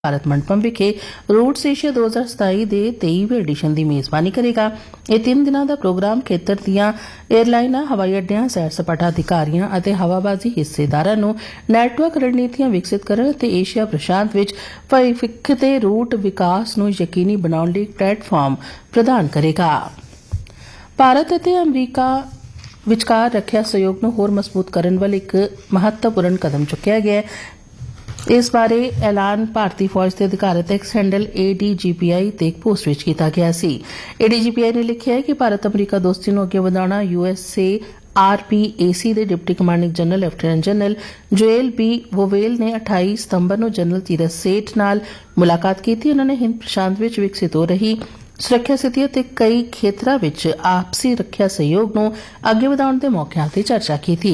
ਭਾਰਤ ਮੰਡਪਮ ਵਿਖੇ roots Asia 2027 ਦੇ 23ਵੇਂ edition ਦੀ ਮੇਜ਼ਬਾਨੀ ਕਰੇਗਾ। ਇਹ 3 ਦਿਨਾਂ ਦਾ ਪ੍ਰੋਗਰਾਮ ਖੇਤਰ ਦੀਆਂ ਏਅਰਲਾਈਨਾਂ, ਹਵਾਈ ਅੱਡਿਆਂ, ਸੈਰ ਸਪਾਟਾ ਅਧਿਕਾਰੀਆਂ ਅਤੇ ਹਵਾਬਾਜ਼ੀ ਹਿੱਸੇਦਾਰਾਂ ਨੂੰ ਨੈਟਵਰਕ ਰਣਨੀਤੀਆਂ ਵਿਕਸਿਤ ਕਰਨ ਅਤੇ ਏਸ਼ੀਆ ਪ੍ਰਸ਼ਾਂਤ ਵਿੱਚ ਭਵਿੱਖ ਦੇ ਰੂਟ ਵਿਕਾਸ ਨੂੰ ਯਕੀਨੀ ਬਣਾਉਣ ਲਈ ਪਲੇਟਫਾਰਮ ਪ੍ਰਦਾਨ ਕਰੇਗਾ। ਭਾਰਤ ਅਤੇ ਅਮਰੀਕਾ ਵਿਚਕਾਰ ਰੱਖਿਆ ਸਹਿਯੋਗ ਨੂੰ ਹੋਰ ਮਜ਼ਬੂਤ ਕਰਨ ਵੱਲ ਇੱਕ ਮਹੱਤਵਪੂਰਨ ਕਦਮ ਚੁੱਕਿਆ ਗਿਆ ਹੈ। ਇਸ ਬਾਰੇ ਐਲਾਨ ਭਾਰਤੀ ਫੌਜ ਦੇ ਅਧਿਕਾਰਤ ਐਕਸ ਹੈਂਡਲ ADGPI ਤੇ ਇੱਕ ਪੋਸਟ ਵਿੱਚ ਕੀਤਾ ਗਿਆ ਸੀ। ADGPI ਨੇ ਲਿਖਿਆ ਹੈ ਕਿ ਭਾਰਤ ਅਮਰੀਕਾ ਦੋਸਤੀ ਨੂੰ ਅੱਗੇ ਵਧਾਉਣਾ USA RPAC ਦੇ deputy commanding general lieutenant general Joel B ਵੋਵੇਲ ਨੇ 28 ਸਤੰਬਰ ਨੂੰ ਜਨਰਲ ਤੀਰਥ ਸੇਠ ਨਾਲ ਮੁਲਾਕਾਤ ਕੀਤੀ। ਉਨ੍ਹਾਂ ਨੇ ਹਿੰਦ ਪ੍ਰਸ਼ਾਂਤ ਵਿੱਚ ਵਿਕਸਿਤ ਹੋ ਰਹੀ ਸੁਰੱਖਿਆ ਸਥਿਤੀ ਅਤੇ ਕਈ ਖੇਤਰਾਂ ਵਿੱਚ ਆਪਸੀ ਰੱਖਿਆ ਸਹਿਯੋਗ ਨੂੰ ਅੱਗੇ ਵਧਾਉਣ ਦੇ ਮੌਕਿਆਂ ਤੇ ਚਰਚਾ ਕੀਤੀ।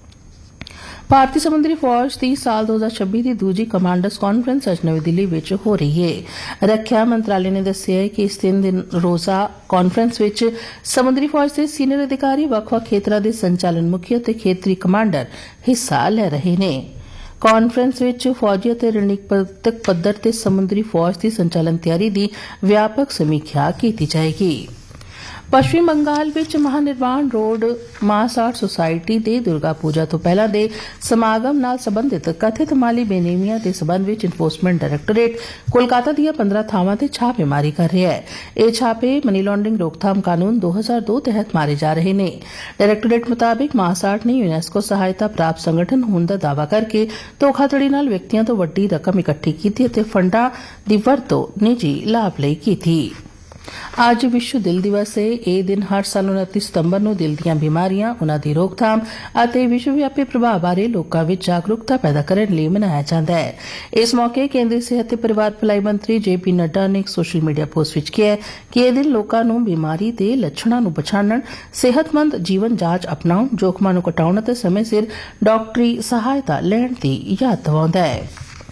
ਭਾਰਤੀ ਸਮੁੰਦਰੀ ਫੌਜ ਦੀ ਸਾਲ 2026 ਦੀ ਦੂਜੀ ਕਮਾਂਡਰਸ ਕਾਨਫਰੰਸ ਅੱਜ ਨਵੀਂ ਦਿੱਲੀ ਵਿੱਚ ਹੋ ਰਹੀ ਹੈ। ਰੱਖਿਆ ਮੰਤਰਾਲੇ ਨੇ ਦੱਸਿਆ ਕਿ ਇਸ 3 ਦਿਨ ਰੋਜ਼ਾ ਕਾਨਫਰੰਸ ਵਿੱਚ ਸਮੁੰਦਰੀ ਫੌਜ ਦੇ ਸੀਨੀਅਰ ਅਧਿਕਾਰੀ, ਵੱਖ-ਵੱਖ ਖੇਤਰਾਂ ਦੇ ਸੰਚਾਲਨ ਮੁਖੀ ਅਤੇ ਖੇਤਰੀ ਕਮਾਂਡਰ ਹਿੱਸਾ ਲੈ ਰਹੇ ਨੇ। ਕਾਨਫਰੰਸ ਵਿੱਚ ਫੌਜੀ ਅਤੇ ਰਣਨੀਤਕ ਪੱਧਰ ਤੇ ਸਮੁੰਦਰੀ ਫੌਜ ਦੀ ਸੰਚਾਲਨ ਤਿਆਰੀ ਦੀ ਵਿਆਪਕ ਸਮੀਖਿਆ ਕੀਤੀ ਜਾਏਗੀ। ਪੱਛਮੀ ਬੰਗਾਲ ਵਿੱਚ ਮਹਾਨਿਰਵਾਣ ਰੋਡ ਮਾਸ ਆਰਟ ਸੁਸਾਇਟੀ ਦੇ ਦੁਰਗਾ ਪੂਜਾ ਤੋਂ ਪਹਿਲਾਂ ਦੇ ਸਮਾਗਮ ਨਾਲ ਸੰਬੰਧਿਤ ਕਥਿਤ ਮਾਲੀ ਬੇਨੇਮੀਆਂ ਦੇ ਸਬੰਧ ਵਿੱਚ ਇਨਫੋਰਸਮੈਂਟ ਡਾਇਰੈਕਟੋਰੇਟ ਕੋਲਕਾਤਾ ਦੀਆਂ 15 ਥਾਵਾਂ ਤੇ ਛਾਪੇਮਾਰੀ ਕਰ ਰਿਹਾ ਹੈ। ਇਹ ਛਾਪੇ ਮਨੀ ਲਾਂਡਰਿੰਗ ਰੋਕਥਾਮ ਕਾਨੂੰਨ 2002 ਤਹਿਤ ਮਾਰੇ ਜਾ ਰਹੇ ਨੇ। ਡਾਇਰੈਕਟੋਰੇਟ ਮੁਤਾਬਿਕ ਮਾਸ ਆਰਟ ਨੇ ਯੂਨੈਸਕੋ ਸਹਾਇਤਾ ਪ੍ਰਾਪਤ ਸੰਗਠਨ ਹੋਣ ਦਾ ਦਾਅਵਾ ਕਰਕੇ ਧੋਖਾਧੜੀ ਨਾਲ ਵਿਅਕਤੀਆਂ ਤੋਂ ਵੱਡੀ ਰਕਮ ਇਕੱਠੀ ਕੀਤੀ ਅਤੇ ਫੰਡਾਂ ਦੀ ਵਰਤੋਂ ਨਿੱਜੀ ਲਾਭ ਲਈ ਕੀਤੀ। ਅੱਜ ਵਿਸ਼ਵ ਦਿਲ ਦਿਵਸ ਹੈ। ਇਹ ਦਿਨ ਹਰ ਸਾਲ 29 ਸਤੰਬਰ ਨੂੰ ਦਿਲ ਦੀਆਂ ਬਿਮਾਰੀਆਂ, ਉਨ੍ਹਾਂ ਦੀ ਰੋਕਥਾਮ ਅਤੇ ਵਿਸ਼ਵ ਵਿਆਪੀ ਪ੍ਰਭਾਵ ਬਾਰੇ ਲੋਕਾਂ ਵਿੱਚ ਜਾਗਰੂਕਤਾ ਪੈਦਾ ਕਰਨ ਲਈ ਮਨਾਇਆ ਜਾਂਦਾ ਹੈ। ਇਸ ਮੌਕੇ ਕੇਂਦਰੀ ਸਿਹਤ ਤੇ ਪਰਿਵਾਰ ਭਲਾਈ ਮੰਤਰੀ JP ਨੱਡਾ ਨੇ ਇੱਕ ਸੋਸ਼ਲ ਮੀਡੀਆ ਪੋਸਟ ਵਿੱਚ ਕਿਹਾ ਕਿ ਇਹ ਦਿਨ ਲੋਕਾਂ ਨੂੰ ਬਿਮਾਰੀ ਦੇ ਲੱਛਣਾਂ ਨੂੰ ਪਛਾਣਨ, ਸਿਹਤਮੰਦ ਜੀਵਨ ਜਾਂਚ ਅਪਣਾਉਣ, ਜੋਖਮਾਂ ਨੂੰ ਘਟਾਉਣ ਅਤੇ ਸਮੇਂ ਸਿਰ ਡਾਕਟਰੀ ਸਹਾਇਤਾ ਲੈਣ ਦੀ ਯਾਦ ਦਿਵਾਉਂਦਾ ਹੈ।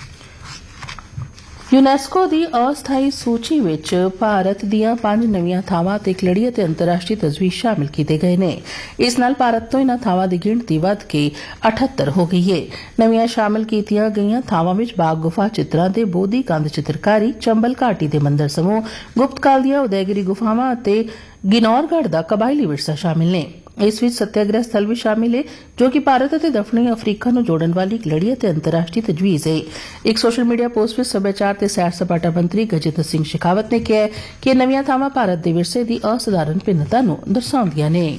ਯੂਨੈਸਕੋ ਦੀ ਅਸਥਾਈ ਸੂਚੀ ਵਿੱਚ ਭਾਰਤ ਦੀਆਂ 5 ਨਵੀਆਂ ਥਾਵਾਂ ਤੇ ਇੱਕ ਲੜੀ ਅਤੇ ਅੰਤਰਰਾਸ਼ਟਰੀ ਤਜਵੀਜ਼ ਸ਼ਾਮਿਲ ਕੀਤੇ ਗਏ ਨੇ। ਇਸ ਨਾਲ ਭਾਰਤ ਤੋਂ ਇਨ੍ਹਾਂ ਥਾਵਾਂ ਦੀ ਗਿਣਤੀ ਵੱਧ ਕੇ 78 ਹੋ ਗਈ ਹੈ। ਨਵੀਆਂ ਸ਼ਾਮਿਲ ਕੀਤੀਆਂ ਗਈਆਂ ਥਾਵਾਂ ਵਿੱਚ ਬਾਗ ਗੁਫਾ ਚਿੱਤਰਾਂ ਦੇ ਬੋਧੀ ਕੰਧ ਚਿੱਤਰਕਾਰੀ, ਚੰਬਲ ਘਾਟੀ ਦੇ ਮੰਦਰ ਸਮੂਹ, ਗੁਪਤ ਕਾਲ ਦੀਆਂ ਉਦੈਗਿਰੀ ਗੁਫਾਵਾਂ ਅਤੇ ਗਿਨੌਰਗੜ੍ਹ ਦਾ ਕਬਾਇਲੀ ਵਿਰਸਾ ਸ਼ਾਮਿਲ ਨੇ। ਇਸ ਵਿੱਚ ਸੱਤਿਆਗ੍ਰਹਿ ਸਥਲ ਵੀ ਸ਼ਾਮਿਲ ਹੈ, ਜੋ ਕਿ ਭਾਰਤ ਅਤੇ ਦੱਖਣੀ ਅਫਰੀਕਾ ਨੂੰ ਜੋੜਨ ਵਾਲੀ ਇੱਕ ਲੜੀ ਅਤੇ ਅੰਤਰਰਾਸ਼ਟਰੀ ਤਜਵੀਜ਼ ਹੈ। ਇੱਕ ਸੋਸ਼ਲ ਮੀਡੀਆ ਪੋਸਟ ਵਿੱਚ ਸੱਭਿਆਚਾਰ ਤੇ ਸੈਰ ਸਪਾਟਾ ਮੰਤਰੀ ਗਜੇਂਦਰ ਸਿੰਘ ਸ਼ੇਖਾਵਤ ਨੇ ਕਿਹਾ ਕਿ ਇਹ ਨਵੀਆਂ ਥਾਵਾਂ ਭਾਰਤ ਦੇ ਵਿਰਸੇ ਦੀ ਅਸਾਧਾਰਨ ਭਿੰਨਤਾ ਨੂੰ ਦਰਸਾਉਂਦੀਆਂ ਨੇ।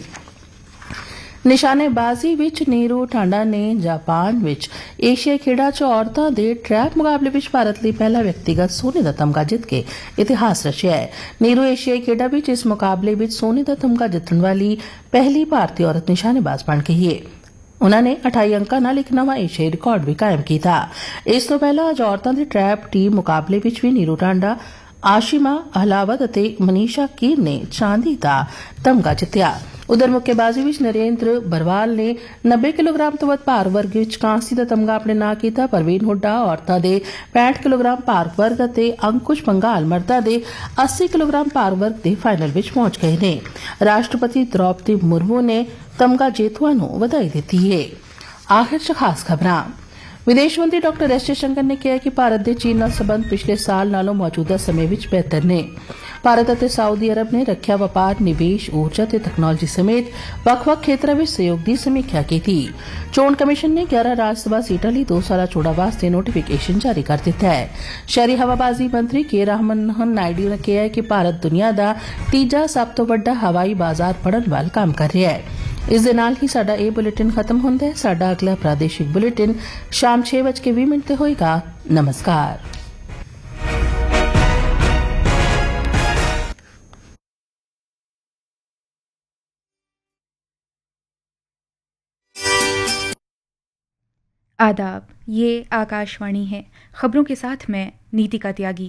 ਨਿਸ਼ਾਨੇਬਾਜ਼ੀ ਵਿੱਚ ਨੀਰੂ ਟਾਂਡਾ ਨੇ ਜਾਪਾਨ ਵਿੱਚ ਏਸ਼ੀਆਈ ਖੇਡਾਂ 'ਚ ਔਰਤਾਂ ਦੇ ਟਰੈਪ ਮੁਕਾਬਲੇ ਵਿੱਚ ਭਾਰਤ ਲਈ ਪਹਿਲਾ ਵਿਅਕਤੀਗਤ ਸੋਨੇ ਦਾ ਤਮਗਾ ਜਿੱਤ ਕੇ ਇਤਿਹਾਸ ਰਚਿਆ ਹੈ। ਨੀਰੂ ਏਸ਼ੀਆਈ ਖੇਡਾਂ ਵਿੱਚ ਇਸ ਮੁਕਾਬਲੇ ਵਿੱਚ ਸੋਨੇ ਦਾ ਤਮਗਾ ਜਿੱਤਣ ਵਾਲੀ ਪਹਿਲੀ ਭਾਰਤੀ ਔਰਤ ਨਿਸ਼ਾਨੇਬਾਜ਼ ਬਣ ਗਈ ਹੈ। ਉਨ੍ਹਾਂ ਨੇ 28 ਅੰਕਾਂ ਨਾਲ ਇੱਕ ਨਵਾਂ ਏਸ਼ੀਆਈ ਰਿਕਾਰਡ ਵੀ ਕਾਇਮ ਕੀਤਾ। ਇਸ ਤੋਂ ਪਹਿਲਾਂ ਅੱਜ ਔਰਤਾਂ ਦੇ ਟਰੈਪ ਟੀਮ ਮੁਕਾਬਲੇ ਵਿੱਚ ਵੀ ਨੀਰੂ ਟਾਂਡਾ, ਆਸ਼ਿਮਾ ਅਹਲਾਵਤ ਅਤੇ ਮਨੀਸ਼ਾ ਕੀਰ ਨੇ ਚਾਂਦੀ ਦਾ ਤਮਗਾ ਜਿੱਤਿਆ। ਉਧਰ ਮੁੱਕੇਬਾਜ਼ੀ ਵਿੱਚ ਨਰੇਂਦਰ ਬਰਵਾਲ ਨੇ 90 ਕਿਲੋਗ੍ਰਾਮ ਤੋਂ ਵੱਧ ਭਾਰ ਵਰਗ ਵਿੱਚ ਕਾਂਸੀ ਦਾ ਤਮਗਾ ਆਪਣੇ ਨਾਂ ਕੀਤਾ। ਪਰਵੀਨ ਹੁੱਡਾ ਔਰਤਾਂ ਦੇ 65 ਕਿਲੋਗ੍ਰਾਮ ਭਾਰ ਵਰਗ ਅਤੇ ਅੰਕੁਸ਼ ਪੰਘਾਲ ਮਰਦਾਂ ਦੇ 80 ਕਿਲੋਗ੍ਰਾਮ ਭਾਰ ਵਰਗ ਦੇ ਫਾਈਨਲ ਵਿੱਚ ਪਹੁੰਚ ਗਏ ਨੇ। ਰਾਸ਼ਟਰਪਤੀ ਦ੍ਰੌਪਦੀ ਮੁਰਮੂ ਨੇ ਤਮਗਾ ਜੇਤੂਆਂ ਨੂੰ ਵਧਾਈ ਦਿੱਤੀ ਹੈ। ਆਖਿਰ 'ਚ ਖਾਸ ਖਬਰਾਂ। ਵਿਦੇਸ਼ ਮੰਤਰੀ ਡਾਕਟਰ S ਜੈਸ਼ੰਕਰ ਨੇ ਕਿਹਾ ਕਿ ਭਾਰਤ ਦੇ ਚੀਨ ਨਾਲ ਸਬੰਧ ਪਿਛਲੇ ਸਾਲ ਨਾਲੋਂ ਮੌਜੂਦਾ ਸਮੇਂ ਵਿੱਚ ਬਿਹਤਰ ਨੇ। ਭਾਰਤ ਅਤੇ ਸਾਊਦੀ ਅਰਬ ਨੇ ਰੱਖਿਆ, ਵਪਾਰ, ਨਿਵੇਸ਼, ਊਰਜਾ ਤੇ ਤਕਨਾਲੋਜੀ ਸਮੇਤ ਵੱਖ-ਵੱਖ ਖੇਤਰਾਂ ਵਿੱਚ ਸਹਿਯੋਗ ਦੀ ਸਮੀਖਿਆ ਕੀਤੀ। ਚੋਣ ਕਮਿਸ਼ਨ ਨੇ 11 ਰਾਜ ਸਭਾ ਸੀਟਾਂ ਲਈ 2 ਸਾਲਾ ਚੋਣਾਂ ਵਾਸਤੇ ਨੋਟੀਫਿਕੇਸ਼ਨ ਜਾਰੀ ਕਰ ਦਿੱਤਾ ਹੈ। ਸ਼ਹਿਰੀ ਹਵਾਬਾਜ਼ੀ ਮੰਤਰੀ ਕੇ ਰਾਮਮੋਹਨ ਨਾਇਡੂ ਨੇ ਕਿਹਾ ਕਿ ਭਾਰਤ ਦੁਨੀਆ ਦਾ ਤੀਜਾ ਸਭ ਤੋਂ ਵੱਡਾ ਹਵਾਈ ਬਾਜ਼ਾਰ ਬਣਨ ਵੱਲ ਕੰਮ ਕਰ ਰਿਹਾ ਹੈ। ਇਸ ਦੇ ਨਾਲ ਹੀ ਸਾਡਾ ਇਹ ਬੁਲੇਟਿਨ ਖਤਮ ਹੁੰਦਾ ਹੈ। ਸਾਡਾ ਅਗਲਾ ਪ੍ਰਾਦੇਸ਼ਿਕ ਬੁਲੇਟਿਨ ਸ਼ਾਮ 6:20 ਤੇ ਹੋਏਗਾ। ਨਮਸਕਾਰ। आदाब, ये आकाशवाणी है। खबरों के साथ मैं नीतिका त्यागी।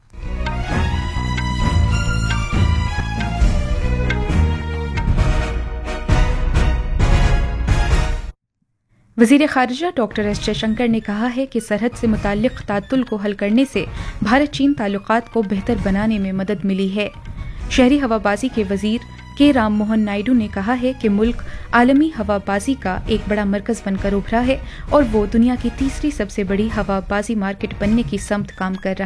वज़ीर ख़ारिजा डॉक्टर S जयशंकर ने कहा है कि सरहद से मुताल्लिक़ तातुल को हल करने से भारत चीन ताल्लुक़ात को बेहतर बनाने में मदद मिली है। शहरी हवाबाजी के वज़ीर के राम मोहन नायडू ने कहा है कि मुल्क आलमी हवाबाजी का एक बड़ा मरकज बनकर उभरा है और वो दुनिया की तीसरी सबसे बड़ी हवाबाजी मार्केट बनने की समत काम कर रहा है।